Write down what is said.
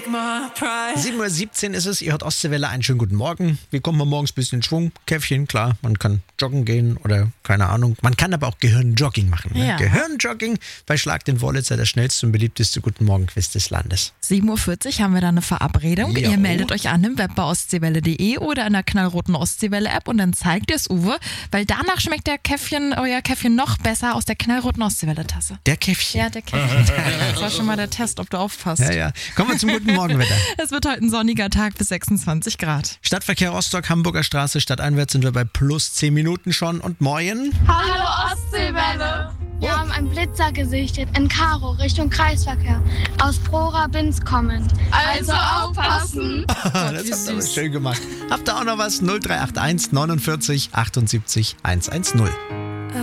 7:17 Uhr ist es, ihr hört Ostseewelle, einen schönen guten Morgen. Wie kommt man morgens ein bisschen in Schwung? Käffchen, klar, man kann joggen gehen oder keine Ahnung. Man kann aber auch Gehirnjogging machen. Ne? Ja. Gehirnjogging bei Schlag den Wollitzer, der schnellste und beliebteste Guten Morgen-Quiz des Landes. 7:40 Uhr haben wir da eine Verabredung. Jo. Ihr meldet euch an im Web bei ostseewelle.de oder in der knallroten Ostseewelle-App und dann zeigt ihr es Uwe, weil danach schmeckt euer Käffchen noch besser aus der knallroten Ostseewelle-Tasse. Der Käffchen. Ja, der Käffchen. Das war schon mal der Test, ob du aufpasst. Ja. Kommen wir zum guten Morgenwetter. Es wird heute ein sonniger Tag bis 26 Grad. Stadtverkehr Rostock, Hamburger Straße, stadteinwärts sind wir bei plus 10 Minuten schon. Und moin. Hallo Ostseewelle! Wir haben einen Blitzer gesichtet in Karo Richtung Kreisverkehr aus Prora-Binz kommend. Also aufpassen! Das habt ihr aber schön gemacht. Habt ihr auch noch was? 0381 49 78 110.